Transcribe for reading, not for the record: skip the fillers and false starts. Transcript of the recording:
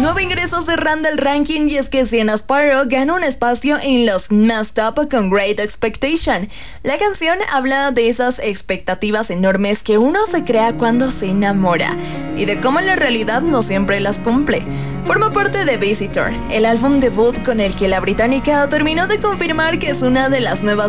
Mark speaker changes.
Speaker 1: Nuevo ingreso cerrando el ranking, y es que Sienna Sparrow gana un espacio en los más top con Great Expectation. La canción habla de esas expectativas enormes que uno se crea cuando se enamora y de cómo la realidad no siempre las cumple. Forma parte de Visitor, el álbum debut con el que la británica terminó de confirmar que es una de las nuevas